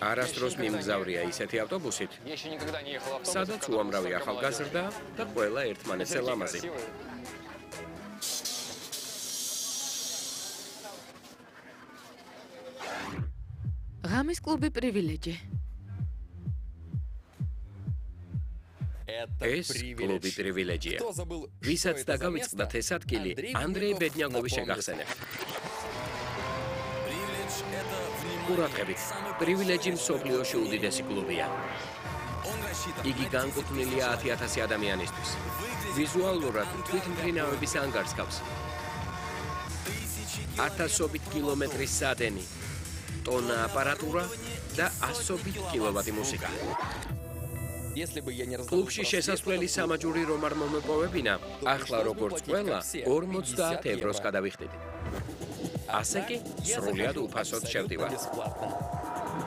არასდროს მიმგზავრია ისეთი ავტობუსით, სადაც უამრავი ახალგაზრდა და ყველა ერთმანეთზე ლამაზი. ღამის კლუბი პრივილეჯი. ეს კლუბი პრივილეჯია. ვისაც დაგავიწყდათ ეს ადგილი, ანდრეი ბედნიაკოვი შეგახსენებთ. ყურადღებით, პრივილეჯი მსოფლიოში უდიდესი კლუბია. იგი განკუთვნილია 10,000 ადამიანისთვის. ვიზუალურად თვითმფრინავების ანგარს გავს. 1000-ობით კილომეტრის სადენი, ტონა აპარატურა და 100-ობით კილოვატი მუსიკა. კლუბში შესასვლელი სამაჯური რომ არ მომეპოვებინა, ახლა როგორც ყველა 50 ევროს გადავიხდით. ასე კი, სრულიად უფასოდ შევდივართ.